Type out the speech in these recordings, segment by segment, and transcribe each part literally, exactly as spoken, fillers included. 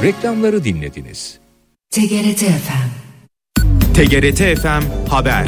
Reklamları dinlediniz. T G R T F M. T G R T F M Haber.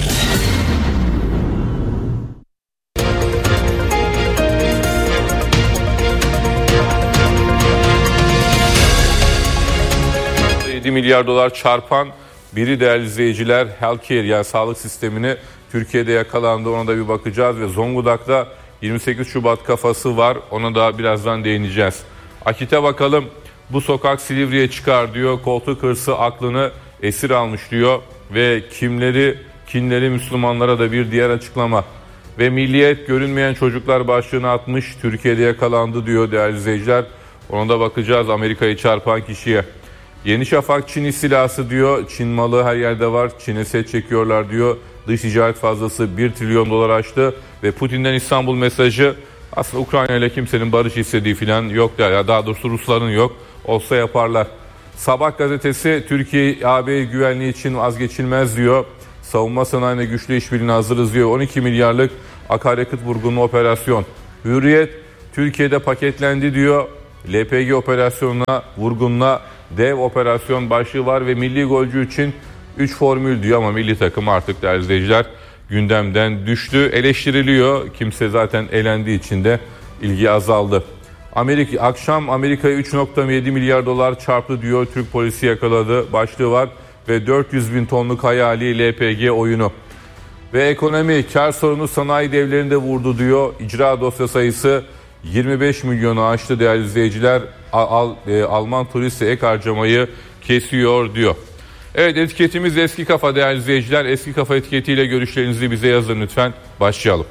yedi milyar dolar çarpan biri değerli izleyiciler, healthcare yani sağlık sistemini Türkiye'de yakalandı. Ona da bir bakacağız ve Zonguldak'ta yirmi sekiz Şubat kafası var. Ona da birazdan değineceğiz. Akit'e bakalım. Bu sokak Silivri'ye çıkar diyor. Koltuk hırsı aklını esir almış diyor. Ve kimleri, kinleri Müslümanlara da bir diğer açıklama. Ve Milliyet görünmeyen çocuklar başlığını atmış. Türkiye'de yakalandı diyor değerli izleyiciler. Ona da bakacağız Amerika'yı çarpan kişiye. Yeni Şafak Çin istilası diyor. Çin malı her yerde var. Çin'e set çekiyorlar diyor. Dış ticaret fazlası bir trilyon dolar aştı. Ve Putin'den İstanbul mesajı, aslında Ukrayna ile kimsenin barış istediği falan yok der. Ya daha doğrusu Rusların yok. Olsa yaparlar. Sabah gazetesi Türkiye A B güvenliği için vazgeçilmez diyor. Savunma sanayine güçlü işbirliğine hazırız diyor. on iki milyarlık akaryakıt vurgunlu operasyon. Hürriyet Türkiye'de paketlendi diyor. L P G operasyonuna, vurgunla dev operasyon başlığı var ve milli golcü için üç formül diyor ama milli takım artık değerli izleyiciler gündemden düştü, eleştiriliyor. Kimse zaten elendiği için de ilgi azaldı. Amerika akşam Amerika'ya üç virgül yedi milyar dolar çarptı diyor. Türk polisi yakaladı başlığı var ve dört yüz bin tonluk hayali L P G oyunu. Ve ekonomi kar sorunu sanayi devlerinde vurdu diyor. İcra dosya sayısı yirmi beş milyonu aştı değerli izleyiciler. Al, al, e, Alman turisti ek harcamayı kesiyor diyor. Evet, etiketimiz Eski Kafa değerli izleyiciler. Eski Kafa etiketiyle görüşlerinizi bize yazın lütfen. Başlayalım.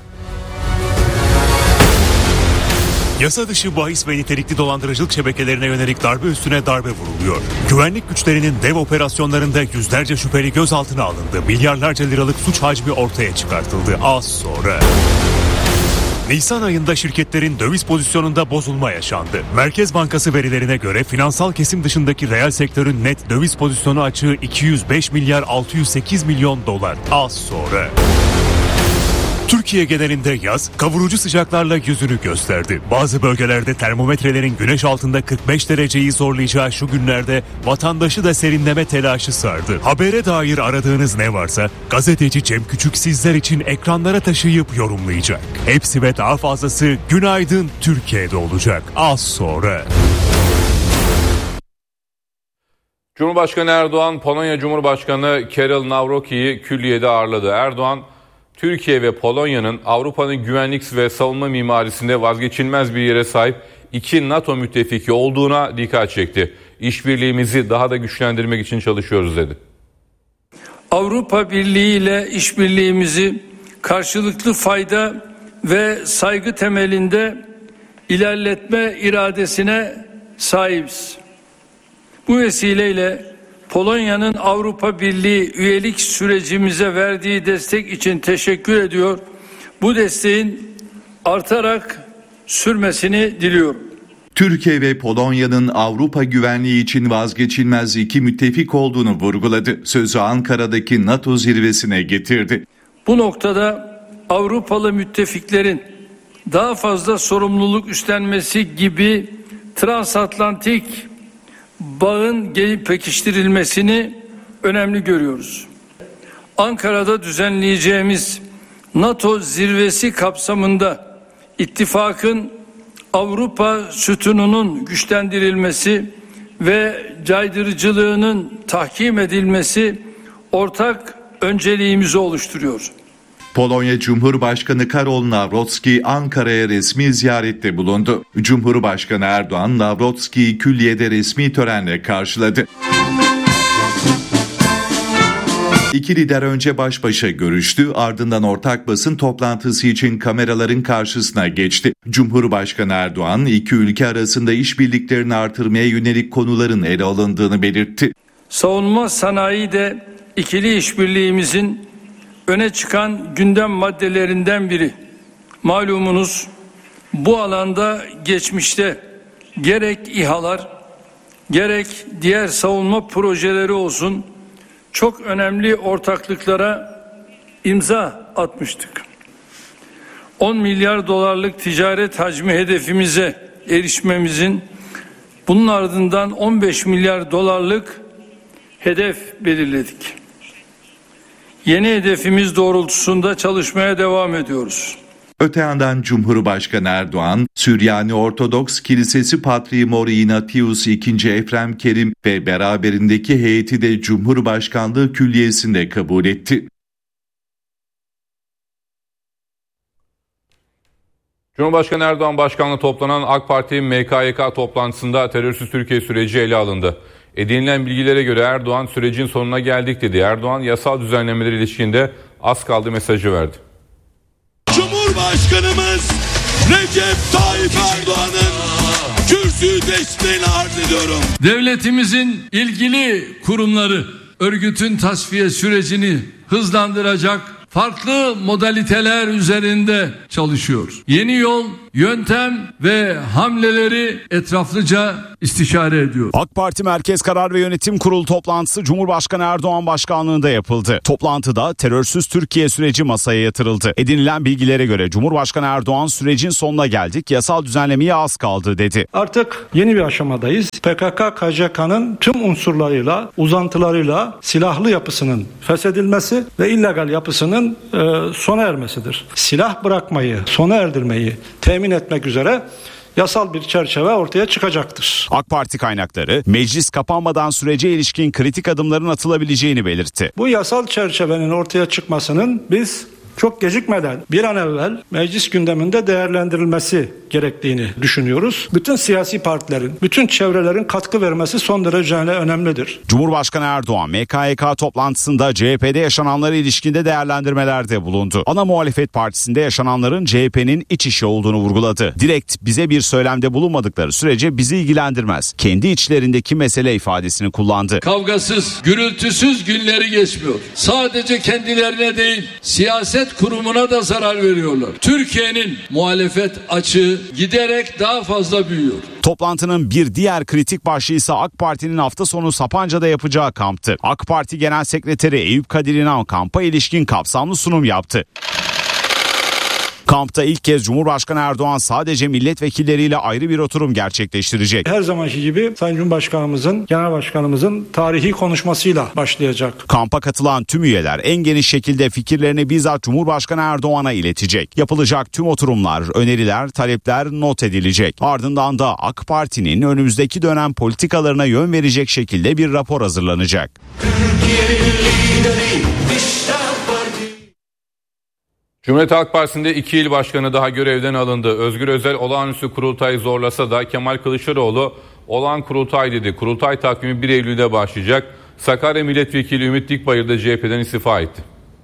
Yasa dışı bahis ve nitelikli dolandırıcılık şebekelerine yönelik darbe üstüne darbe vuruluyor. Güvenlik güçlerinin dev operasyonlarında yüzlerce şüpheli gözaltına alındı. Milyarlarca liralık suç hacmi ortaya çıkartıldı az sonra. Nisan ayında şirketlerin döviz pozisyonunda bozulma yaşandı. Merkez Bankası verilerine göre finansal kesim dışındaki reel sektörün net döviz pozisyonu açığı iki yüz beş milyar altı yüz sekiz milyon dolar az sonra. Türkiye genelinde yaz kavurucu sıcaklarla yüzünü gösterdi. Bazı bölgelerde termometrelerin güneş altında kırk beş dereceyi zorlayacağı şu günlerde vatandaşı da serinleme telaşı sardı. Habere dair aradığınız ne varsa gazeteci Cem Küçük sizler için ekranlara taşıyıp yorumlayacak. Hepsi ve daha fazlası Günaydın Türkiye'de olacak az sonra. Cumhurbaşkanı Erdoğan, Polonya Cumhurbaşkanı Karol Nawrocki'yi külliyede ağırladı. Erdoğan, Türkiye ve Polonya'nın Avrupa'nın güvenlik ve savunma mimarisinde vazgeçilmez bir yere sahip iki NATO müttefiki olduğuna dikkat çekti. İşbirliğimizi daha da güçlendirmek için çalışıyoruz dedi. Avrupa Birliği ile işbirliğimizi karşılıklı fayda ve saygı temelinde ilerletme iradesine sahibiz. Bu vesileyle Polonya'nın Avrupa Birliği üyelik sürecimize verdiği destek için teşekkür ediyor. Bu desteğin artarak sürmesini diliyorum. Türkiye ve Polonya'nın Avrupa güvenliği için vazgeçilmez iki müttefik olduğunu vurguladı. Sözü Ankara'daki NATO zirvesine getirdi. Bu noktada Avrupalı müttefiklerin daha fazla sorumluluk üstlenmesi gibi transatlantik bağın gelip pekiştirilmesini önemli görüyoruz. Ankara'da düzenleyeceğimiz NATO zirvesi kapsamında ittifakın Avrupa sütununun güçlendirilmesi ve caydırıcılığının tahkim edilmesi ortak önceliğimizi oluşturuyor. Polonya Cumhurbaşkanı Karol Nawrocki Ankara'ya resmi ziyarette bulundu. Cumhurbaşkanı Erdoğan Nawrocki'yi külliyede resmi törenle karşıladı. İki lider önce baş başa görüştü, ardından ortak basın toplantısı için kameraların karşısına geçti. Cumhurbaşkanı Erdoğan iki ülke arasında işbirliklerini artırmaya yönelik konuların ele alındığını belirtti. Savunma sanayi de ikili işbirliğimizin öne çıkan gündem maddelerinden biri. Malumunuz bu alanda geçmişte gerek İHA'lar gerek diğer savunma projeleri olsun çok önemli ortaklıklara imza atmıştık. on milyar dolarlık ticaret hacmi hedefimize erişmemizin Bunun ardından on beş milyar dolarlık hedef belirledik. Yeni hedefimiz doğrultusunda çalışmaya devam ediyoruz. Öte yandan Cumhurbaşkanı Erdoğan, Süryani Ortodoks Kilisesi Patriği Mor Ignatius ikinci. Efrem Kerim ve beraberindeki heyeti de Cumhurbaşkanlığı Külliyesi'nde kabul etti. Cumhurbaşkanı Erdoğan başkanlığı toplanan AK Parti M K Y K toplantısında terörsüz Türkiye süreci ele alındı. Edinilen bilgilere göre Erdoğan sürecin sonuna geldik dedi. Erdoğan yasal düzenlemeler ilişkinde az kaldı mesajı verdi. Cumhurbaşkanımız Recep Tayyip Erdoğan'ın kürsü desteğini arz ediyorum. Devletimizin ilgili kurumları örgütün tasfiye sürecini hızlandıracak farklı modaliteler üzerinde çalışıyor. Yeni yol, yöntem ve hamleleri etraflıca istişare ediyor. AK Parti Merkez Karar ve Yönetim Kurulu toplantısı Cumhurbaşkanı Erdoğan başkanlığında yapıldı. Toplantıda terörsüz Türkiye süreci masaya yatırıldı. Edinilen bilgilere göre Cumhurbaşkanı Erdoğan sürecin sonuna geldik, yasal düzenlemeye az kaldı dedi. Artık yeni bir aşamadayız. P K K K C K'nın tüm unsurlarıyla, uzantılarıyla silahlı yapısının feshedilmesi ve illegal yapısının e, sona ermesidir. Silah bırakmayı, sona erdirmeyi temin etmek üzere yasal bir çerçeve ortaya çıkacaktır. AK Parti kaynakları meclis kapanmadan sürece ilişkin kritik adımların atılabileceğini belirtti. Bu yasal çerçevenin ortaya çıkmasının biz çok gecikmeden bir an evvel meclis gündeminde değerlendirilmesi gerektiğini düşünüyoruz. Bütün siyasi partilerin, bütün çevrelerin katkı vermesi son derece önemlidir. Cumhurbaşkanı Erdoğan M K Y K toplantısında C H P'de yaşananlara ilişkinde değerlendirmelerde bulundu. Ana muhalefet partisinde yaşananların C H P'nin iç işi olduğunu vurguladı. Direkt bize bir söylemde bulunmadıkları sürece bizi ilgilendirmez. Kendi içlerindeki mesele ifadesini kullandı. Kavgasız, gürültüsüz günleri geçmiyor. Sadece kendilerine değil, siyaset kurumuna da zarar veriyorlar. Türkiye'nin muhalefet açığı giderek daha fazla büyüyor. Toplantının bir diğer kritik başlığı ise AK Parti'nin hafta sonu Sapanca'da yapacağı kamptı. AK Parti Genel Sekreteri Eyüp Kadir İnan kampa ilişkin kapsamlı sunum yaptı. Kampta ilk kez Cumhurbaşkanı Erdoğan sadece milletvekilleriyle ayrı bir oturum gerçekleştirecek. Her zamanki gibi Sayın Cumhurbaşkanımızın, Genel Başkanımızın tarihi konuşmasıyla başlayacak. Kampa katılan tüm üyeler en geniş şekilde fikirlerini bizzat Cumhurbaşkanı Erdoğan'a iletecek. Yapılacak tüm oturumlar, öneriler, talepler not edilecek. Ardından da AK Parti'nin önümüzdeki dönem politikalarına yön verecek şekilde bir rapor hazırlanacak. Cumhuriyet Halk Partisi'nde iki il başkanı daha görevden alındı. Özgür Özel olağanüstü kurultayı zorlasa da Kemal Kılıçdaroğlu olağan kurultay dedi. Kurultay takvimi bir Eylül'de başlayacak. Sakarya Milletvekili Ümit Dikbayır da C H P'den istifa etti.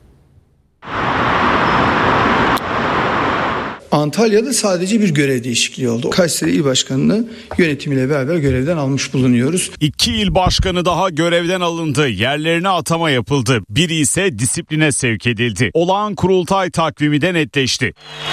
Antalya'da sadece bir görev değişikliği oldu. Kayseri İl Başkanı'nı yönetimiyle beraber görevden almış bulunuyoruz. İki il başkanı daha görevden alındı. Yerlerine atama yapıldı. Biri ise disipline sevk edildi. Olağan kurultay takvimi de netleşti.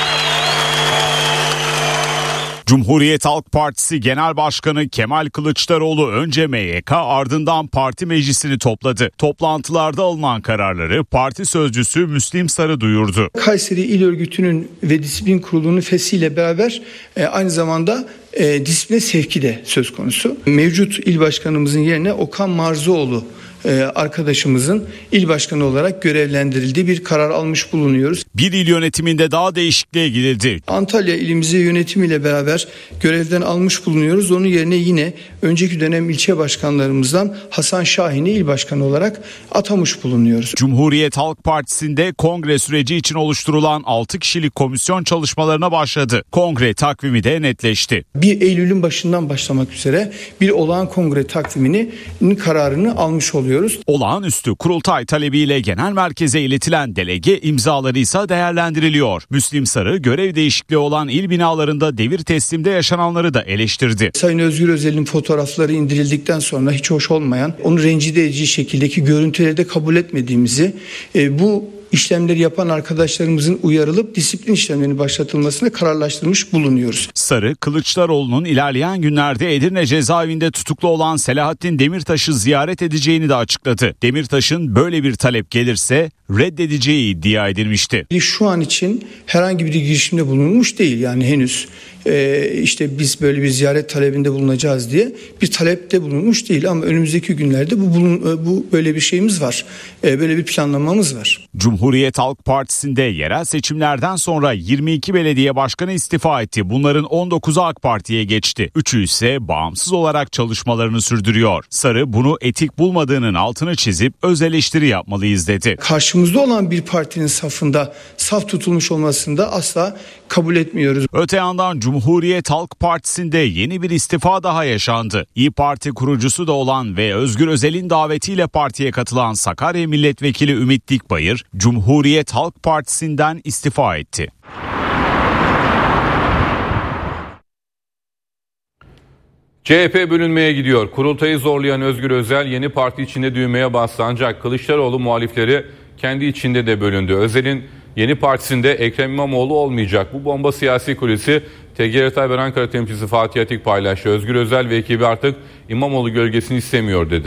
Cumhuriyet Halk Partisi Genel Başkanı Kemal Kılıçdaroğlu önce M Y K ardından parti meclisini topladı. Toplantılarda alınan kararları parti sözcüsü Müslim Sarı duyurdu. Kayseri İl Örgütü'nün ve Disiplin Kurulu'nun fesiyle beraber e, aynı zamanda e, disipline sevki de söz konusu. Mevcut il başkanımızın yerine Okan Marzoğlu arkadaşımızın il başkanı olarak görevlendirildiği bir karar almış bulunuyoruz. Bir il yönetiminde daha değişikliğe gidildi. Antalya ilimizi yönetimiyle beraber görevden almış bulunuyoruz. Onun yerine yine önceki dönem ilçe başkanlarımızdan Hasan Şahin'i il başkanı olarak atamış bulunuyoruz. Cumhuriyet Halk Partisi'nde kongre süreci için oluşturulan altı kişilik komisyon çalışmalarına başladı. Kongre takvimi de netleşti. bir Eylül'ün başından başlamak üzere bir olağan kongre takviminin kararını almış oluyoruz. Olağanüstü kurultay talebiyle genel merkeze iletilen delege imzaları ise değerlendiriliyor. Müslim Sarı görev değişikliği olan il binalarında devir teslimde yaşananları da eleştirdi. Sayın Özgür Özel'in fotoğrafları indirildikten sonra hiç hoş olmayan, onu rencide edici şekildeki görüntüleri de kabul etmediğimizi, e, bu işlemleri yapan arkadaşlarımızın uyarılıp disiplin işlemlerinin başlatılmasına kararlaştırmış bulunuyoruz. Sarı, Kılıçdaroğlu'nun ilerleyen günlerde Edirne cezaevinde tutuklu olan Selahattin Demirtaş'ı ziyaret edeceğini de açıkladı. Demirtaş'ın böyle bir talep gelirse reddedeceği iddia edilmişti. Şu an için herhangi bir girişimde bulunmuş değil, yani henüz e, işte biz böyle bir ziyaret talebinde bulunacağız diye bir talepte bulunmuş değil, ama önümüzdeki günlerde bu, bulun, bu böyle bir şeyimiz var, e, böyle bir planlamamız var. Cumhuriyet Halk Partisi'nde yerel seçimlerden sonra yirmi iki belediye başkanı istifa etti. Bunların on dokuzu AK Parti'ye geçti. üçü ise bağımsız olarak çalışmalarını sürdürüyor. Sarı bunu etik bulmadığının altını çizip öz eleştiri yapmalıyız dedi. Karşımızda olan bir partinin safında saf tutulmuş olmasını da asla kabul etmiyoruz. Öte yandan Cumhuriyet Halk Partisi'nde yeni bir istifa daha yaşandı. İYİ Parti kurucusu da olan ve Özgür Özel'in davetiyle partiye katılan Sakarya Milletvekili Ümit Dikbayır, Cumhuriyet Halk Partisi'nden istifa etti. C H P bölünmeye gidiyor. Kurultayı zorlayan Özgür Özel yeni parti içinde düğmeye bastı, ancak Kılıçdaroğlu muhalifleri kendi içinde de bölündü. Özel'in yeni partisinde Ekrem İmamoğlu olmayacak. Bu bomba siyasi kulisi T G R T Haber Ankara temsilcisi Fatih Atik paylaştı. Özgür Özel ve ekibi artık İmamoğlu gölgesini istemiyor dedi.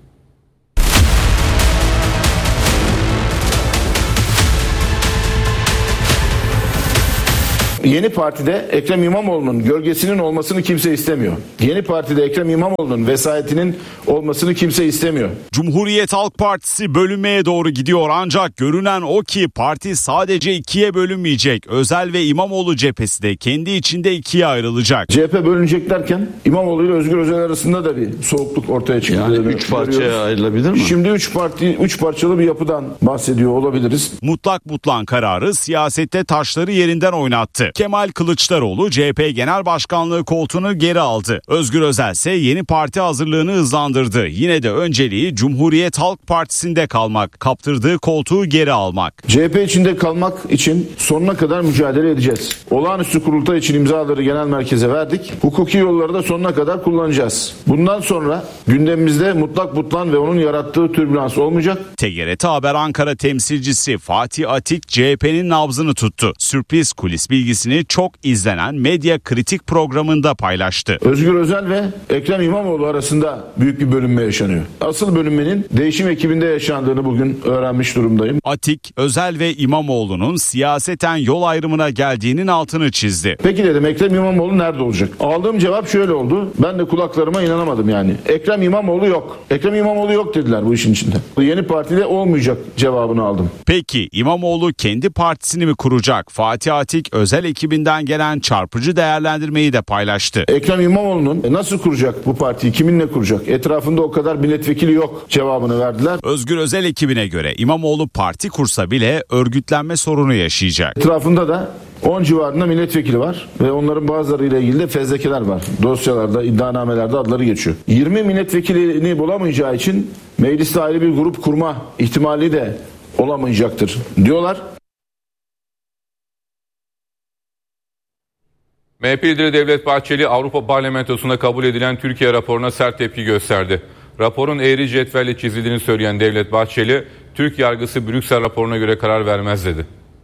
Yeni partide Ekrem İmamoğlu'nun gölgesinin olmasını kimse istemiyor. Yeni partide Ekrem İmamoğlu'nun vesayetinin olmasını kimse istemiyor. Cumhuriyet Halk Partisi bölünmeye doğru gidiyor, ancak görünen o ki parti sadece ikiye bölünmeyecek. Özel ve İmamoğlu cephesi de kendi içinde ikiye ayrılacak. C H P bölünecek derken İmamoğlu ile Özgür Özel arasında da bir soğukluk ortaya çıktı. Yani üç parçaya ayrılabilir mi? Şimdi üç parti, üç parçalı bir yapıdan bahsediyor olabiliriz. Mutlak Mutlan kararı siyasette taşları yerinden oynattı. Kemal Kılıçdaroğlu C H P Genel Başkanlığı koltuğunu geri aldı. Özgür Özel ise yeni parti hazırlığını hızlandırdı. Yine de önceliği Cumhuriyet Halk Partisi'nde kalmak, kaptırdığı koltuğu geri almak. C H P içinde kalmak için sonuna kadar mücadele edeceğiz. Olağanüstü kurultay için imzaları genel merkeze verdik. Hukuki yolları da sonuna kadar kullanacağız. Bundan sonra gündemimizde Mutlak Mutlan ve onun yarattığı türbülans olmayacak. T G R T Haber Ankara temsilcisi Fatih Atik C H P'nin nabzını tuttu. Sürpriz kulis bilgisini çok izlenen Medya Kritik programında paylaştı. Özgür Özel ve Ekrem İmamoğlu arasında büyük bir bölünme yaşanıyor. Asıl bölünmenin değişim ekibinde yaşandığını bugün öğrenmiş durumdayım. Atik, Özel ve İmamoğlu'nun siyaseten yol ayrımına geldiğinin altını çizdi. Peki dedim, Ekrem İmamoğlu nerede olacak? Aldığım cevap şöyle oldu. Ben de kulaklarıma inanamadım yani. Ekrem İmamoğlu yok. Ekrem İmamoğlu yok dediler bu işin içinde. Yeni partide olmayacak cevabını aldım. Peki İmamoğlu kendi partisini mi kuracak? Fatih Atik özel ekibinden gelen çarpıcı değerlendirmeyi de paylaştı. Ekrem İmamoğlu'nun nasıl kuracak bu partiyi, kiminle kuracak? Etrafında o kadar milletvekili yok cevabını verdiler. Özgür Özel ekibine göre İmamoğlu parti kursa bile örgütlenme sorunu yaşayacak. Etrafında da on civarında milletvekili var ve onların bazılarıyla ilgili de fezlekeler var. Dosyalarda, iddianamelerde adları geçiyor. yirmi milletvekilini bulamayacağı için mecliste ayrı bir grup kurma ihtimali de olamayacaktır diyorlar. M H P lideri Devlet Bahçeli Avrupa Parlamentosu'nda kabul edilen Türkiye raporuna sert tepki gösterdi. Raporun eğri cetvelle çizildiğini söyleyen Devlet Bahçeli, Türk yargısı Brüksel raporuna göre karar vermez dedi.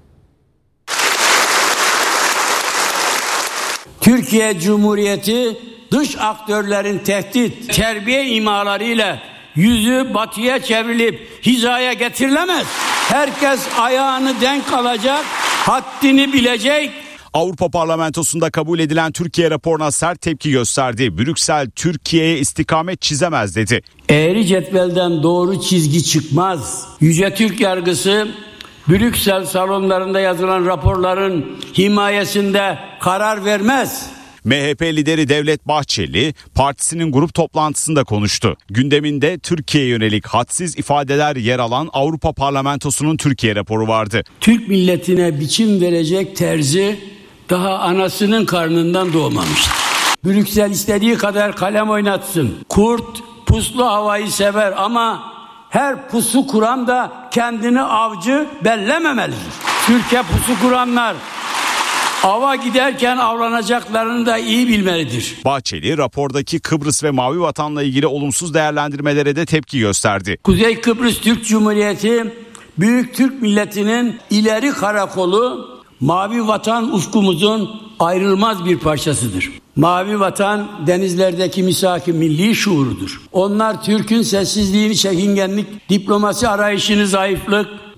Türkiye Cumhuriyeti dış aktörlerin tehdit, terbiye imalarıyla yüzü batıya çevrilip hizaya getirilemez. Herkes ayağını denk alacak, haddini bilecek. Avrupa Parlamentosu'nda kabul edilen Türkiye raporuna sert tepki gösterdi. Brüksel Türkiye'ye istikamet çizemez dedi. Eğri cetvelden doğru çizgi çıkmaz. Yüce Türk yargısı Brüksel salonlarında yazılan raporların himayesinde karar vermez. M H P lideri Devlet Bahçeli partisinin grup toplantısında konuştu. Gündeminde Türkiye'ye yönelik hadsiz ifadeler yer alan Avrupa Parlamentosu'nun Türkiye raporu vardı. Türk milletine biçim verecek terzi daha anasının karnından doğmamıştır. Brüksel istediği kadar kalem oynatsın. Kurt puslu havayı sever ama her pusu kuran da kendini avcı bellememelidir. Türkiye pusu kuranlar ava giderken avlanacaklarını da iyi bilmelidir. Bahçeli rapordaki Kıbrıs ve Mavi Vatan'la ilgili olumsuz değerlendirmelere de tepki gösterdi. Kuzey Kıbrıs Türk Cumhuriyeti Büyük Türk milletinin ileri karakolu, Mavi Vatan ufkumuzun ayrılmaz bir parçasıdır. Mavi Vatan denizlerdeki misaki milli şuurudur. Onlar Türk'ün sessizliğini, çekingenlik, diplomasi arayışını zayıflık,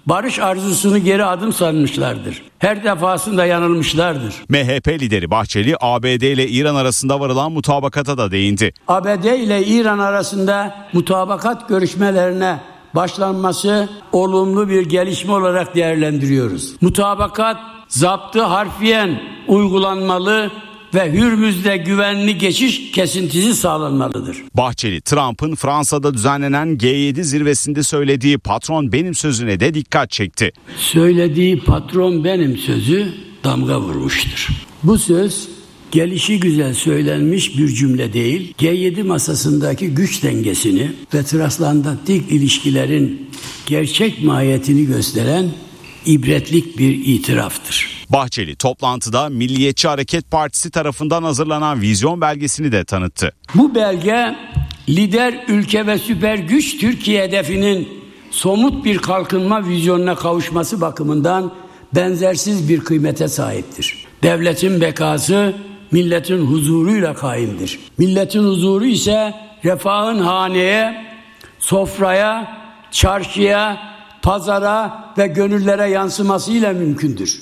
Barış arzusunu geri adım sanmışlardır. Her defasında yanılmışlardır. M H P lideri Bahçeli A B D ile İran arasında varılan mutabakata da değindi. A B D ile İran arasında mutabakat görüşmelerine başlanması olumlu bir gelişme olarak değerlendiriyoruz. Mutabakat zaptı harfiyen uygulanmalı ve Hürmüz'de güvenli geçiş kesintisi sağlanmalıdır. Bahçeli, Trump'ın Fransa'da düzenlenen G yedi zirvesinde söylediği patron benim sözüne de dikkat çekti. Söylediği patron benim sözü damga vurmuştur. Bu söz gelişi güzel söylenmiş bir cümle değil, G yedi masasındaki güç dengesini ve transatlantik ilişkilerin gerçek mahiyetini gösteren ibretlik bir itiraftır. Bahçeli toplantıda Milliyetçi Hareket Partisi tarafından hazırlanan vizyon belgesini de tanıttı. Bu belge lider ülke ve süper güç Türkiye hedefinin somut bir kalkınma vizyonuna kavuşması bakımından benzersiz bir kıymete sahiptir. Devletin bekası milletin huzuruyla kaimdir. Milletin huzuru ise refahın haneye, sofraya, çarşıya, pazara ve gönüllere yansımasıyla mümkündür.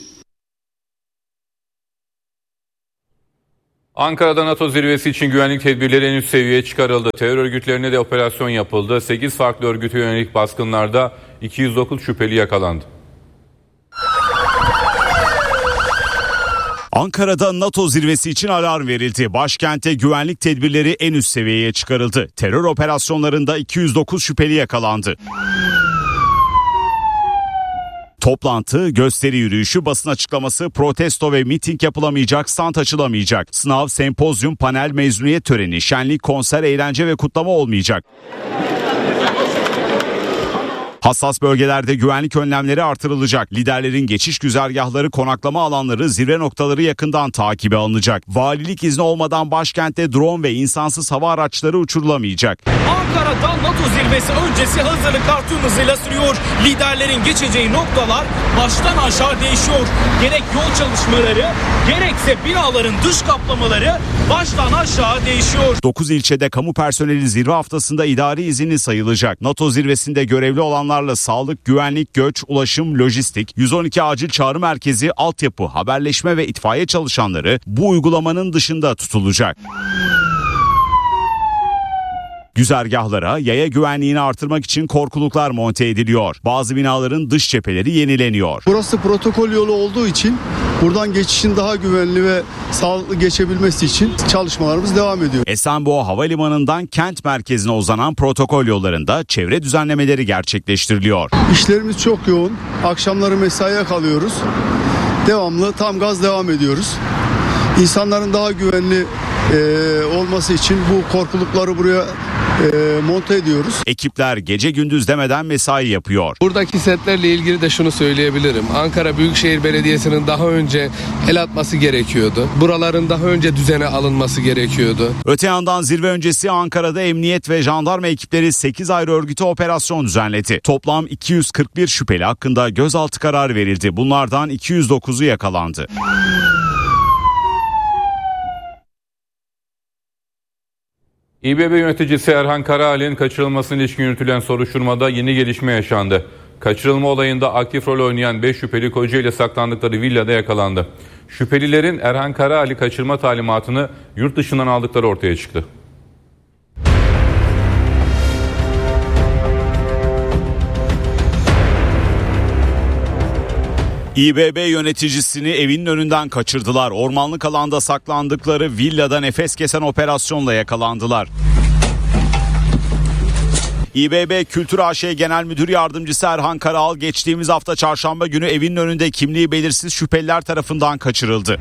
Ankara'da NATO zirvesi için güvenlik tedbirleri en üst seviyeye çıkarıldı. Terör örgütlerine de operasyon yapıldı. sekiz farklı örgüte yönelik baskınlarda iki yüz dokuz şüpheli yakalandı. Ankara'da NATO zirvesi için alarm verildi. Başkente güvenlik tedbirleri en üst seviyeye çıkarıldı. Terör operasyonlarında iki yüz dokuz şüpheli yakalandı. Toplantı, gösteri yürüyüşü, basın açıklaması, protesto ve miting yapılamayacak, stand açılamayacak. Sınav, sempozyum, panel, mezuniyet töreni, şenlik, konser, eğlence ve kutlama olmayacak. Hassas bölgelerde güvenlik önlemleri artırılacak. Liderlerin geçiş güzergahları, konaklama alanları, zirve noktaları yakından takibe alınacak. Valilik izni olmadan başkentte drone ve insansız hava araçları uçurulamayacak. Ankara'da NATO zirvesi öncesi hazırlıklar tüm hızıyla sürüyor. Liderlerin geçeceği noktalar baştan aşağı değişiyor. Gerek yol çalışmaları, gerekse binaların dış kaplamaları baştan aşağı değişiyor. dokuz ilçede kamu personeli zirve haftasında idari izinli sayılacak. NATO zirvesinde görevli olanlar sağlık, güvenlik, göç, ulaşım, lojistik, yüz on iki acil çağrı merkezi, altyapı, haberleşme ve itfaiye çalışanları bu uygulamanın dışında tutulacak. Güzergahlara yaya güvenliğini artırmak için korkuluklar monte ediliyor. Bazı binaların dış cepheleri yenileniyor. Burası protokol yolu olduğu için buradan geçişin daha güvenli ve sağlıklı geçebilmesi için çalışmalarımız devam ediyor. Esenboğa Havalimanı'ndan kent merkezine uzanan protokol yollarında çevre düzenlemeleri gerçekleştiriliyor. İşlerimiz çok yoğun. Akşamları mesaiye kalıyoruz. Devamlı tam gaz devam ediyoruz. İnsanların daha güvenli e, olması için bu korkulukları buraya e, monte ediyoruz. Ekipler gece gündüz demeden mesai yapıyor. Buradaki setlerle ilgili de şunu söyleyebilirim. Ankara Büyükşehir Belediyesi'nin daha önce el atması gerekiyordu. Buraların daha önce düzene alınması gerekiyordu. Öte yandan zirve öncesi Ankara'da emniyet ve jandarma ekipleri sekiz ayrı örgüte operasyon düzenledi. Toplam iki yüz kırk bir şüpheli hakkında gözaltı kararı verildi. Bunlardan iki yüz dokuzu yakalandı. İ B B yöneticisi Erhan Karahal'in kaçırılmasına ilişkin yürütülen soruşturmada yeni gelişme yaşandı. Kaçırılma olayında aktif rol oynayan beş şüpheli Kocaeli'de saklandıkları villada yakalandı. Şüphelilerin Erhan Karahal'i kaçırma talimatını yurt dışından aldıkları ortaya çıktı. İ B B yöneticisini evinin önünden kaçırdılar. Ormanlık alanda saklandıkları villada nefes kesen operasyonla yakalandılar. İ B B Kültür A Ş Genel Müdür Yardımcısı Erhan Karahal geçtiğimiz hafta çarşamba günü evinin önünde kimliği belirsiz şüpheliler tarafından kaçırıldı.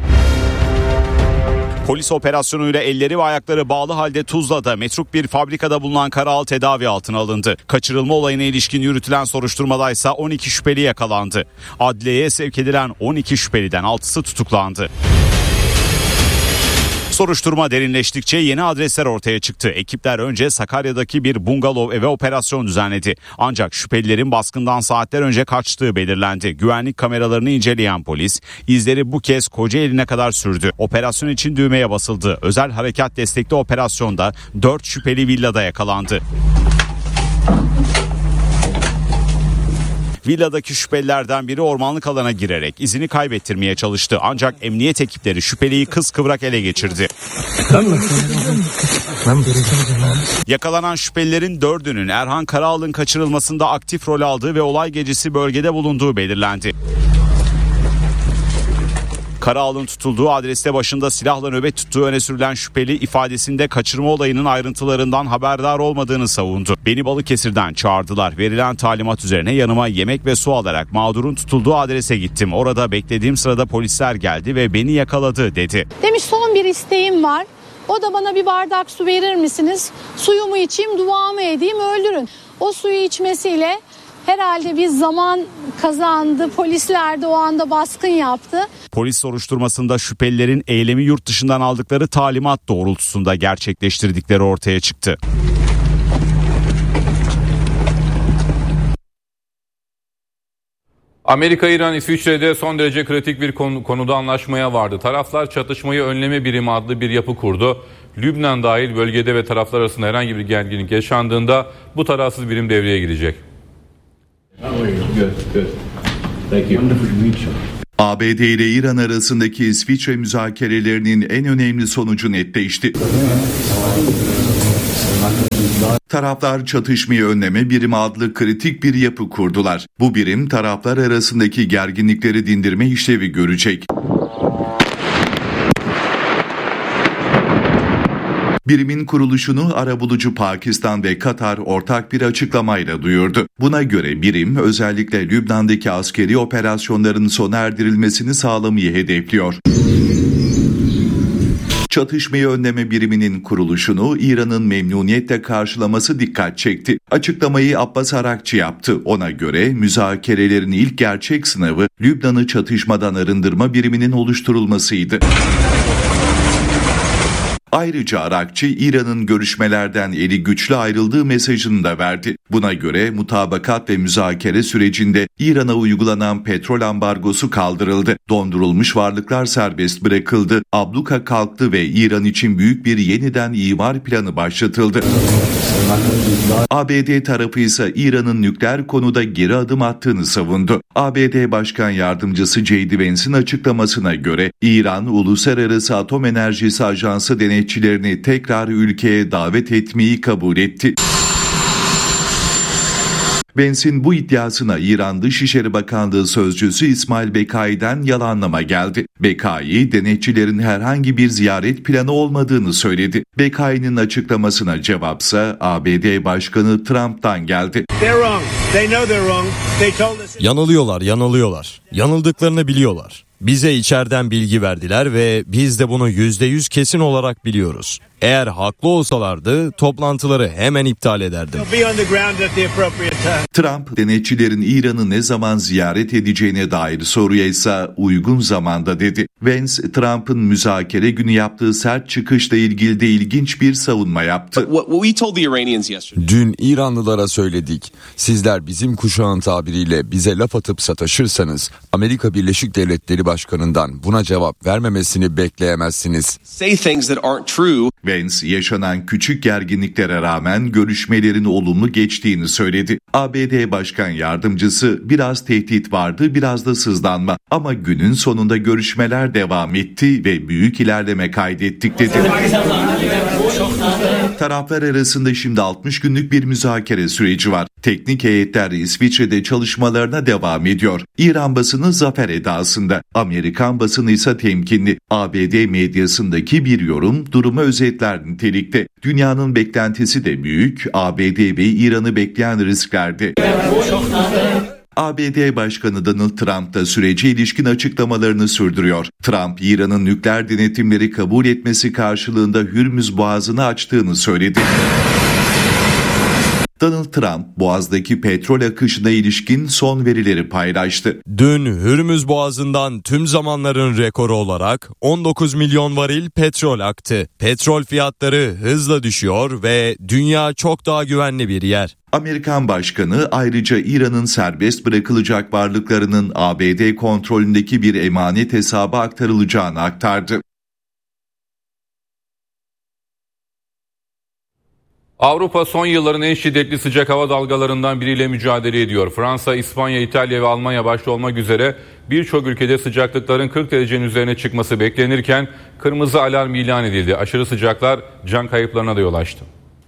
Polis operasyonuyla elleri ve ayakları bağlı halde Tuzla'da metruk bir fabrikada bulunan Karahal tedavi altına alındı. Kaçırılma olayına ilişkin yürütülen soruşturmadaysa on iki şüpheli yakalandı. Adliyeye sevk edilen on iki şüpheliden altısı tutuklandı. Soruşturma derinleştikçe yeni adresler ortaya çıktı. Ekipler önce Sakarya'daki bir bungalov eve operasyon düzenledi. Ancak şüphelilerin baskından saatler önce kaçtığı belirlendi. Güvenlik kameralarını inceleyen polis izleri bu kez Kocaeli'ne kadar sürdü. Operasyon için düğmeye basıldı. Özel harekat destekli operasyonda dört şüpheli villada yakalandı. Villadaki şüphelilerden biri ormanlık alana girerek izini kaybettirmeye çalıştı. Ancak emniyet ekipleri şüpheliyi kıskıvrak ele geçirdi. Yakalanan şüphelilerin dördünün Erhan Karaal'ın kaçırılmasında aktif rol aldığı ve olay gecesi bölgede bulunduğu belirlendi. Karaal'ın tutulduğu adreste başında silahla nöbet tuttuğu öne sürülen şüpheli ifadesinde kaçırma olayının ayrıntılarından haberdar olmadığını savundu. Beni Balıkesir'den çağırdılar. Verilen talimat üzerine yanıma yemek ve su alarak mağdurun tutulduğu adrese gittim. Orada beklediğim sırada polisler geldi ve beni yakaladı dedi. Demiş son bir isteğim var. O da bana bir bardak su verir misiniz? Suyumu içeyim, duamı edeyim, öldürün. O suyu içmesiyle herhalde bir zaman kazandı. Polisler de o anda baskın yaptı. Polis soruşturmasında şüphelilerin eylemi yurt dışından aldıkları talimat doğrultusunda gerçekleştirdikleri ortaya çıktı. Amerika, İran, İsviçre'de son derece kritik bir konu, konuda anlaşmaya vardı. Taraflar çatışmayı önleme birimi adlı bir yapı kurdu. Lübnan dahil bölgede ve taraflar arasında herhangi bir gerginlik yaşandığında bu tarafsız birim devreye girecek. A B D ile İran arasındaki İsviçre müzakerelerinin en önemli sonucu netleşti. Taraflar çatışmayı önleme birimi adlı kritik bir yapı kurdular. Bu birim taraflar arasındaki gerginlikleri dindirme işlevi görecek. Birimin kuruluşunu arabulucu Pakistan ve Katar ortak bir açıklamayla duyurdu. Buna göre birim özellikle Lübnan'daki askeri operasyonların sona erdirilmesini sağlamayı hedefliyor. Çatışmayı önleme biriminin kuruluşunu İran'ın memnuniyetle karşılaması dikkat çekti. Açıklamayı Abbas Arakçı yaptı. Ona göre müzakerelerin ilk gerçek sınavı Lübnan'ı çatışmadan arındırma biriminin oluşturulmasıydı. Ayrıca Arakçı, İran'ın görüşmelerden eli güçlü ayrıldığı mesajını da verdi. Buna göre mutabakat ve müzakere sürecinde İran'a uygulanan petrol ambargosu kaldırıldı. Dondurulmuş varlıklar serbest bırakıldı. Abluka kalktı ve İran için büyük bir yeniden imar planı başlatıldı. A B D tarafı ise İran'ın nükleer konuda geri adım attığını savundu. A B D Başkan Yardımcısı J D Vance'in açıklamasına göre İran, Uluslararası Atom Enerjisi Ajansı denetçilerini tekrar ülkeye davet etmeyi kabul etti. Vance'in bu iddiasına İran Dışişleri Bakanlığı Sözcüsü İsmail Bekai'den yalanlama geldi. Bekai, denetçilerin herhangi bir ziyaret planı olmadığını söyledi. Bekai'nin açıklamasına cevapsa A B D Başkanı Trump'tan geldi. Yanılıyorlar, yanılıyorlar. Yanıldıklarını biliyorlar. Bize içeriden bilgi verdiler ve biz de bunu yüzde yüz kesin olarak biliyoruz. Eğer haklı olsalardı toplantıları hemen iptal ederdim. Trump, denetçilerin İran'ı ne zaman ziyaret edeceğine dair soruya ise uygun zamanda dedi. Vance, Trump'ın müzakere günü yaptığı sert çıkışla ilgili de ilginç bir savunma yaptı. Dün İranlılara söyledik. Sizler bizim kuşağın tabiriyle bize laf atıp sataşırsanız Amerika Birleşik Devletleri Başkanı'ndan buna cevap vermemesini bekleyemezsiniz. Vance, yaşanan küçük gerginliklere rağmen görüşmelerin olumlu geçtiğini söyledi. A B D Başkan Yardımcısı biraz tehdit vardı, biraz da sızlanma ama günün sonunda görüşmeler devam etti ve büyük ilerleme kaydettik dedi. Taraflar arasında şimdi altmış günlük bir müzakere süreci var. Teknik heyetler İsviçre'de çalışmalarına devam ediyor. İran basını zafer edasında, Amerikan basını ise temkinli. A B D medyasındaki bir yorum durumu özetler nitelikte. Dünyanın beklentisi de büyük, A B D ve İran'ı bekleyen risklerde. A B D Başkanı Donald Trump da sürece ilişkin açıklamalarını sürdürüyor. Trump, İran'ın nükleer denetimleri kabul etmesi karşılığında Hürmüz Boğazı'nı açtığını söyledi. Donald Trump, Boğaz'daki petrol akışına ilişkin son verileri paylaştı. Dün Hürmüz Boğazı'ndan tüm zamanların rekoru olarak on dokuz milyon varil petrol aktı. Petrol fiyatları hızla düşüyor ve dünya çok daha güvenli bir yer. Amerikan Başkanı ayrıca İran'ın serbest bırakılacak varlıklarının A B D kontrolündeki bir emanet hesaba aktarılacağını aktardı. Avrupa son yılların en şiddetli sıcak hava dalgalarından biriyle mücadele ediyor. Fransa, İspanya, İtalya ve Almanya başta olmak üzere birçok ülkede sıcaklıkların kırk derecenin üzerine çıkması beklenirken kırmızı alarm ilan edildi. Aşırı sıcaklar can kayıplarına da yol açtı.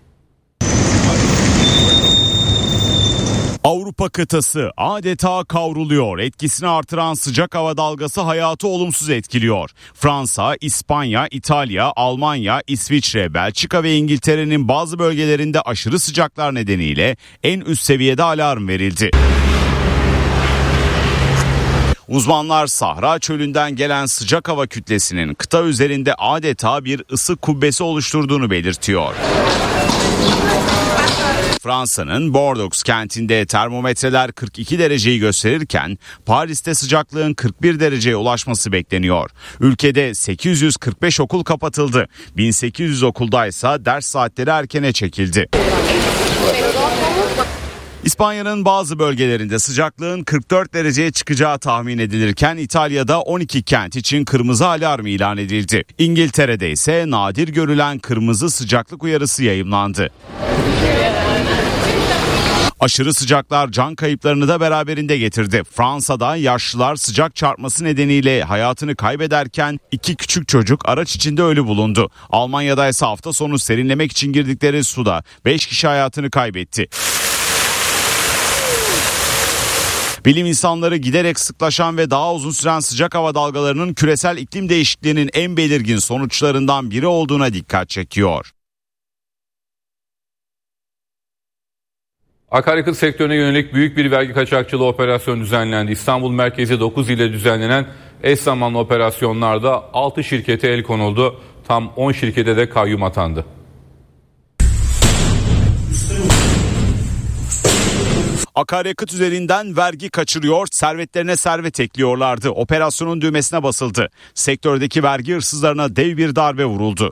Avrupa kıtası adeta kavruluyor. Etkisini artıran sıcak hava dalgası hayatı olumsuz etkiliyor. Fransa, İspanya, İtalya, Almanya, İsviçre, Belçika ve İngiltere'nin bazı bölgelerinde aşırı sıcaklar nedeniyle en üst seviyede alarm verildi. Uzmanlar Sahra çölünden gelen sıcak hava kütlesinin kıta üzerinde adeta bir ısı kubbesi oluşturduğunu belirtiyor. Fransa'nın Bordeaux kentinde termometreler kırk iki dereceyi gösterirken Paris'te sıcaklığın kırk bir dereceye ulaşması bekleniyor. Ülkede sekiz yüz kırk beş okul kapatıldı. bin sekiz yüz okuldaysa ders saatleri erkene çekildi. İspanya'nın bazı bölgelerinde sıcaklığın kırk dört dereceye çıkacağı tahmin edilirken İtalya'da on iki kent için kırmızı alarm ilan edildi. İngiltere'de ise nadir görülen kırmızı sıcaklık uyarısı yayımlandı. Aşırı sıcaklar can kayıplarını da beraberinde getirdi. Fransa'da yaşlılar sıcak çarpması nedeniyle hayatını kaybederken iki küçük çocuk araç içinde ölü bulundu. Almanya'da ise hafta sonu serinlemek için girdikleri suda beş kişi hayatını kaybetti. Bilim insanları giderek sıklaşan ve daha uzun süren sıcak hava dalgalarının küresel iklim değişikliğinin en belirgin sonuçlarından biri olduğuna dikkat çekiyor. Akaryakıt sektörüne yönelik büyük bir vergi kaçakçılığı operasyonu düzenlendi. İstanbul merkezi dokuz ile düzenlenen eş zamanlı operasyonlarda altı şirkete el konuldu. Tam on şirkete de kayyum atandı. Akaryakıt üzerinden vergi kaçırıyor, servetlerine servet ekliyorlardı. Operasyonun düğmesine basıldı. Sektördeki vergi hırsızlarına dev bir darbe vuruldu.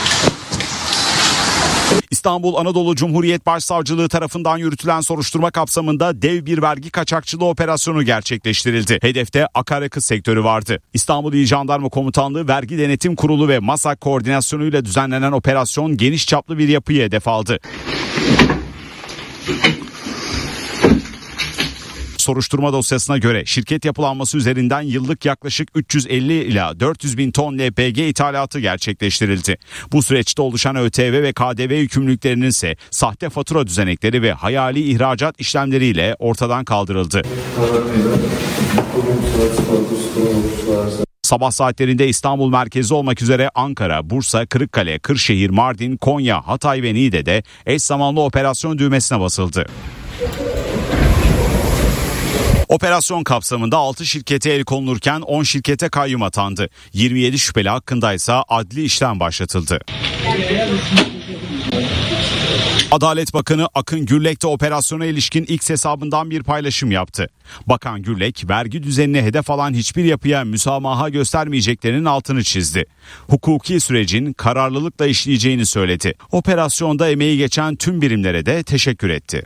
İstanbul Anadolu Cumhuriyet Başsavcılığı tarafından yürütülen soruşturma kapsamında dev bir vergi kaçakçılığı operasyonu gerçekleştirildi. Hedefte akaryakıt sektörü vardı. İstanbul İl Jandarma Komutanlığı Vergi Denetim Kurulu ve MASAK koordinasyonuyla düzenlenen operasyon geniş çaplı bir yapıyı hedef aldı. Soruşturma dosyasına göre şirket yapılanması üzerinden yıllık yaklaşık üç yüz elli ila dört yüz bin ton L P G ithalatı gerçekleştirildi. Bu süreçte oluşan ÖTV ve K D V yükümlülüklerinin ise sahte fatura düzenekleri ve hayali ihracat işlemleriyle ortadan kaldırıldı. Sabah saatlerinde İstanbul merkezi olmak üzere Ankara, Bursa, Kırıkkale, Kırşehir, Mardin, Konya, Hatay ve Niğde'de eş zamanlı operasyon düğmesine basıldı. Operasyon kapsamında altı şirkete el konulurken on şirkete kayyum atandı. yirmi yedi şüpheli hakkındaysa adli işlem başlatıldı. Adalet Bakanı Akın Gürlek de operasyona ilişkin X hesabından bir paylaşım yaptı. Bakan Gürlek, vergi düzenine hedef alan hiçbir yapıya müsamaha göstermeyeceklerinin altını çizdi. Hukuki sürecin kararlılıkla işleyeceğini söyledi. Operasyonda emeği geçen tüm birimlere de teşekkür etti.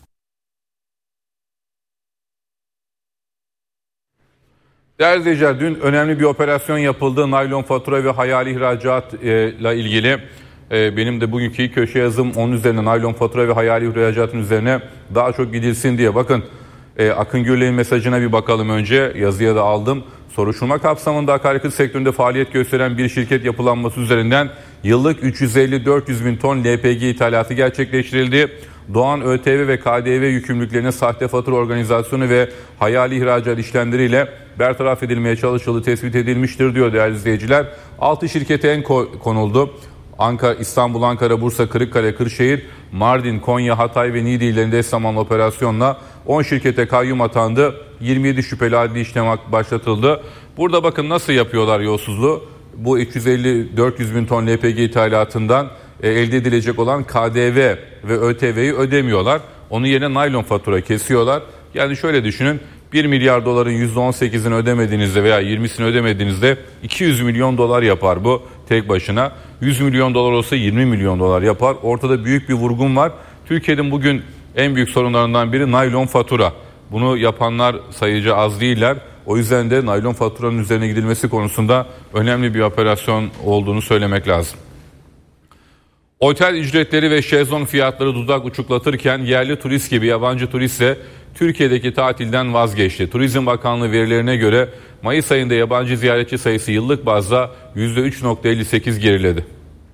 Değerli izleyiciler, dün önemli bir operasyon yapıldı. Naylon fatura ve hayali ihracatla ilgili. Benim de bugünkü ilk köşe yazım onun üzerine, naylon fatura ve hayali ihracatın üzerine daha çok gidilsin diye. Bakın, Akın Gürlek'in mesajına bir bakalım önce. Yazıya da aldım. Soruşturma kapsamında akaryakıt sektöründe faaliyet gösteren bir şirket yapılanması üzerinden yıllık üç yüz elli dört yüz bin ton L P G ithalatı gerçekleştirildi. Doğan ÖTV ve K D V yükümlülüklerine sahte fatura organizasyonu ve hayali ihracat işlemleriyle bertaraf edilmeye çalışıldığı tespit edilmiştir diyor değerli izleyiciler. altı şirkete en konuldu. Ankara, İstanbul, Ankara, Bursa, Kırıkkale, Kırşehir, Mardin, Konya, Hatay ve Niğde illerinde eş zamanlı operasyonla on şirkete kayyum atandı. yirmi yedi şüpheli adli işlem başlatıldı. Burada bakın nasıl yapıyorlar yolsuzluğu. Bu üç yüz elli dört yüz bin ton L P G ithalatından e, elde edilecek olan K D V ve ÖTV'yi ödemiyorlar. Onun yerine naylon fatura kesiyorlar. Yani şöyle düşünün, bir milyar doların yüzde on sekizini ödemediğinizde veya yirmisini ödemediğinizde iki yüz milyon dolar yapar bu tek başına. yüz milyon dolar olsa yirmi milyon dolar yapar. Ortada büyük bir vurgun var. Türkiye'nin bugün en büyük sorunlarından biri naylon fatura. Bunu yapanlar sayıca az değiller. O yüzden de naylon faturanın üzerine gidilmesi konusunda önemli bir operasyon olduğunu söylemek lazım. Otel ücretleri ve şezlong fiyatları dudak uçuklatırken yerli turist gibi yabancı turist de Türkiye'deki tatilden vazgeçti. Turizm Bakanlığı verilerine göre Mayıs ayında yabancı ziyaretçi sayısı yıllık bazda yüzde üç virgül elli sekiz geriledi.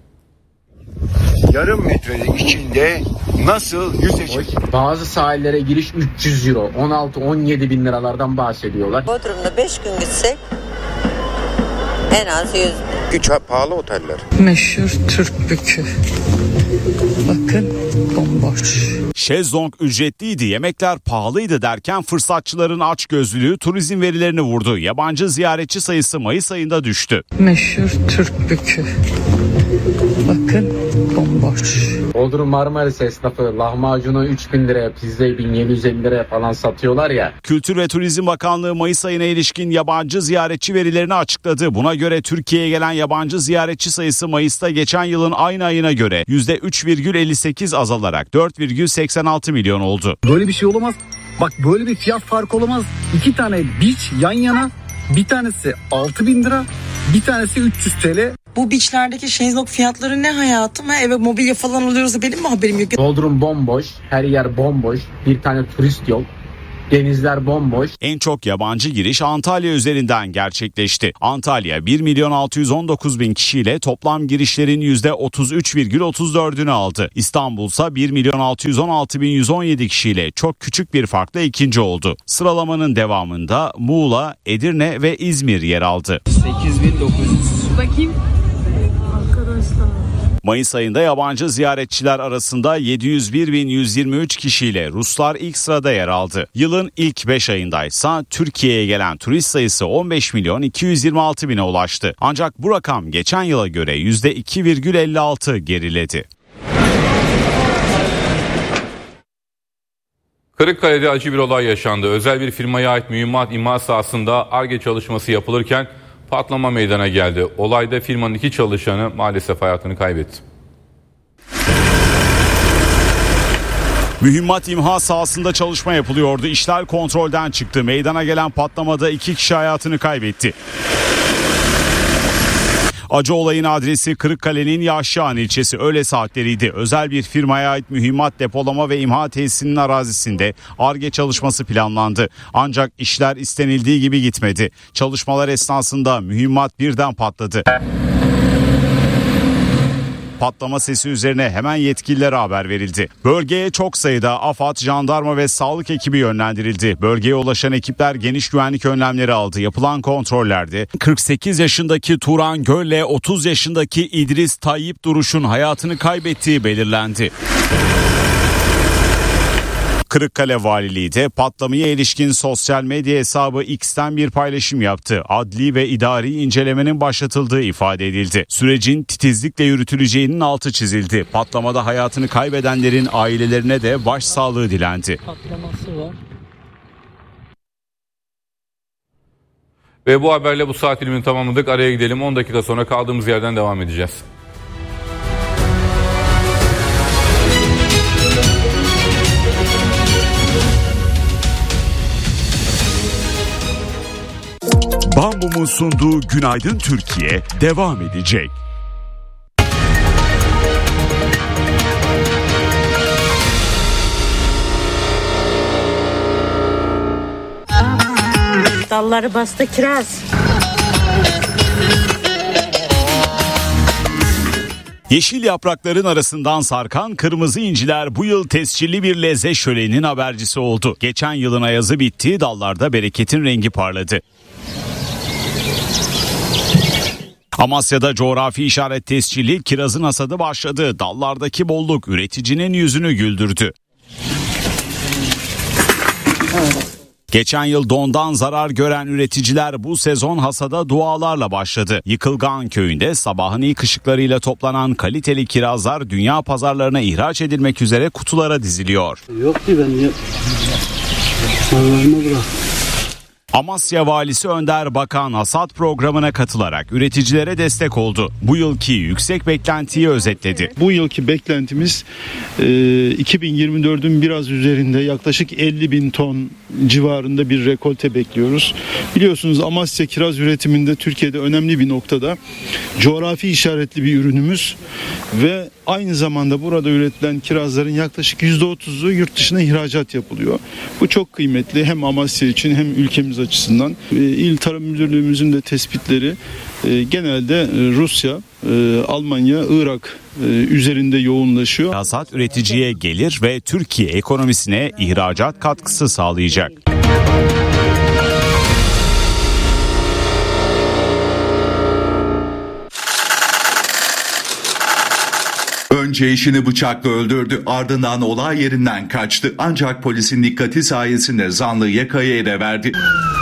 Yarım metrelik içinde nasıl yüzecek? Bazı sahillere giriş üç yüz euro, on altı on yedi bin liralardan bahsediyorlar. Bodrum'da beş gün gitsek en az yüz. Üç pahalı oteller. Meşhur Türk Bükü. Bakın bomboş. Şezlong ücretliydi, yemekler pahalıydı derken fırsatçıların açgözlülüğü turizm verilerini vurdu. Yabancı ziyaretçi sayısı Mayıs ayında düştü. Meşhur Türk Bükü. Bakın bomboş. Bodrum Marmaris esnafı lahmacunu üç bin liraya, pizzayı bin yedi yüz elli liraya falan satıyorlar ya. Kültür ve Turizm Bakanlığı Mayıs ayına ilişkin yabancı ziyaretçi verilerini açıkladı. Buna göre Türkiye'ye gelen yabancı ziyaretçi sayısı Mayıs'ta geçen yılın aynı ayına göre yüzde üç virgül elli sekiz azalarak dört virgül seksen altı milyon oldu. Böyle bir şey olamaz. Bak böyle bir fiyat farkı olamaz. İki tane beach yan yana, bir tanesi altı bin lira, bir tanesi üç yüz TL. Bu beachlerdeki şezlong fiyatları ne hayatım? Ha, eve mobilya falan alıyoruz da benim mi haberim yok? Bodrum bomboş, her yer bomboş, bir tane turist yok. Denizler bomboş. En çok yabancı giriş Antalya üzerinden gerçekleşti. Antalya bir milyon altı yüz on dokuz bin kişiyle toplam girişlerin yüzde otuz üç virgül otuz dördünü aldı. İstanbul ise bir milyon altı yüz on altı bin yüz on yedi kişiyle çok küçük bir farkla ikinci oldu. Sıralamanın devamında Muğla, Edirne ve İzmir yer aldı. sekiz bin dokuz yüz. Bakayım. Arkadaşlar. Mayıs ayında yabancı ziyaretçiler arasında yedi yüz bir bin yüz yirmi üç kişiyle Ruslar ilk sırada yer aldı. Yılın ilk beş ayındaysa Türkiye'ye gelen turist sayısı on beş milyon iki yüz yirmi altı bine ulaştı. Ancak bu rakam geçen yıla göre yüzde iki virgül elli altı geriledi. Kırıkkale'de acı bir olay yaşandı. Özel bir firmaya ait mühimmat imha sahasında Ar-Ge çalışması yapılırken patlama meydana geldi. Olayda firmanın iki çalışanı maalesef hayatını kaybetti. Mühimmat imha sahasında çalışma yapılıyordu. İşler kontrolden çıktı. Meydana gelen patlamada iki kişi hayatını kaybetti. Acı olayın adresi Kırıkkale'nin Yaşlıhan ilçesi, öğle saatleriydi. Özel bir firmaya ait mühimmat depolama ve imha tesisinin arazisinde Ar-Ge çalışması planlandı. Ancak işler istenildiği gibi gitmedi. Çalışmalar esnasında mühimmat birden patladı. Patlama sesi üzerine hemen yetkililere haber verildi. Bölgeye çok sayıda AFAD, jandarma ve sağlık ekibi yönlendirildi. Bölgeye ulaşan ekipler geniş güvenlik önlemleri aldı. Yapılan kontrollerde kırk sekiz yaşındaki Turan Göl'le otuz yaşındaki İdris Tayyip Duruş'un hayatını kaybettiği belirlendi. Kırıkkale Valiliği de patlamaya ilişkin sosyal medya hesabı X'ten bir paylaşım yaptı. Adli ve idari incelemenin başlatıldığı ifade edildi. Sürecin titizlikle yürütüleceğinin altı çizildi. Patlamada hayatını kaybedenlerin ailelerine de başsağlığı dilendi. Patlaması var. Ve bu haberle bu saat dilimini tamamladık. Araya gidelim. on dakika sonra kaldığımız yerden devam edeceğiz. Bambum'un sunduğu Günaydın Türkiye devam edecek. Dalları bastı kiraz. Yeşil yaprakların arasından sarkan kırmızı inciler bu yıl tescilli bir lezzet şöleninin habercisi oldu. Geçen yılın ayazı bitti, dallarda bereketin rengi parladı. Amasya'da coğrafi işaret tescilli kirazın hasadı başladı. Dallardaki bolluk üreticinin yüzünü güldürdü. Geçen yıl dondan zarar gören üreticiler bu sezon hasada dualarla başladı. Yıkılgan köyünde sabahın ilk ışıklarıyla toplanan kaliteli kirazlar dünya pazarlarına ihraç edilmek üzere kutulara diziliyor. Yok ki ben ya. Allah'ıma bırak. Amasya Valisi Önder Bakan hasat programına katılarak üreticilere destek oldu. Bu yılki yüksek beklentiyi özetledi. Bu yılki beklentimiz e, iki bin yirmi dördün biraz üzerinde yaklaşık elli bin ton civarında bir rekolte bekliyoruz. Biliyorsunuz Amasya kiraz üretiminde Türkiye'de önemli bir noktada coğrafi işaretli bir ürünümüz ve Aynı zamanda burada üretilen kirazların yaklaşık yüzde otuzu yurt dışına ihracat yapılıyor. Bu çok kıymetli hem Amasya için hem ülkemiz açısından. İl Tarım Müdürlüğümüzün de tespitleri genelde Rusya, Almanya, Irak üzerinde yoğunlaşıyor. Hasat üreticiye gelir ve Türkiye ekonomisine ihracat katkısı sağlayacak. Önce eşini bıçakla öldürdü, ardından olay yerinden kaçtı. Ancak polisin dikkati sayesinde zanlı yakayı ele verdi.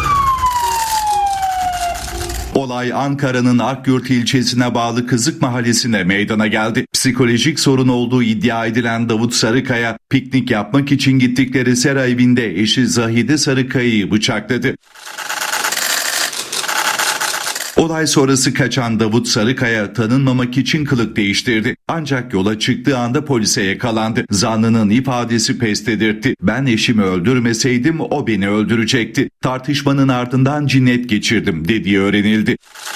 Olay Ankara'nın Akyurt ilçesine bağlı Kızık Mahallesi'nde meydana geldi. Psikolojik sorun olduğu iddia edilen Davut Sarıkaya, piknik yapmak için gittikleri sera evinde eşi Zahide Sarıkaya'yı bıçakladı. Olay sonrası kaçan Davut Sarıkaya tanınmamak için kılık değiştirdi. Ancak yola çıktığı anda polise yakalandı. Zanlının ifadesi pes dedirtti. Ben eşimi öldürmeseydim o beni öldürecekti. Tartışmanın ardından cinnet geçirdim dediği öğrenildi.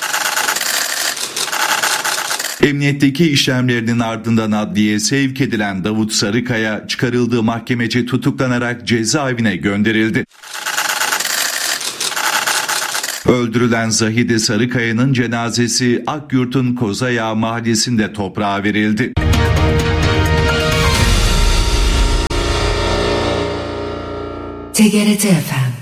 Emniyetteki işlemlerinin ardından adliyeye sevk edilen Davut Sarıkaya çıkarıldığı mahkemece tutuklanarak cezaevine gönderildi. Öldürülen Zahide Sarıkaya'nın cenazesi Akyurt'un Kozayağı mahallesinde toprağa verildi. T G R T F M.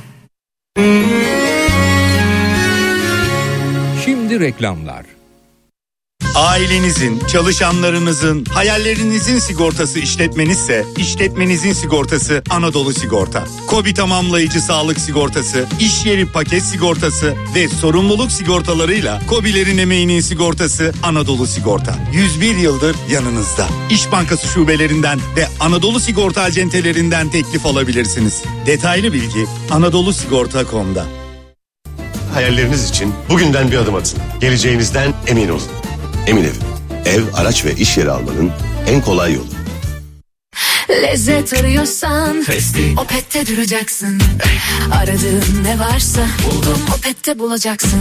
Şimdi reklamlar. Ailenizin, çalışanlarınızın, hayallerinizin sigortası işletmenizse, işletmenizin sigortası Anadolu Sigorta. KOBİ tamamlayıcı sağlık sigortası, iş yeri paket sigortası ve sorumluluk sigortalarıyla KOBİ'lerin emeğinin sigortası Anadolu Sigorta. yüz bir yıldır yanınızda. İş Bankası şubelerinden ve Anadolu Sigorta acentelerinden teklif alabilirsiniz. Detaylı bilgi anadolu sigorta nokta com'da. Hayalleriniz için bugünden bir adım atın. Geleceğinizden emin olun. Emin Ev, ev, araç ve iş yeri almanın en kolay yolu. Lezzet arıyorsan Festi. Opet'te duracaksın. Aradığın ne varsa buldum, Opet'te bulacaksın.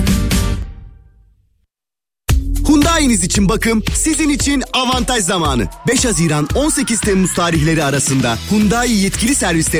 Hyundai'niz için bakım, sizin için avantaj zamanı. beş Haziran on sekiz Temmuz tarihleri arasında Hyundai yetkili servisleri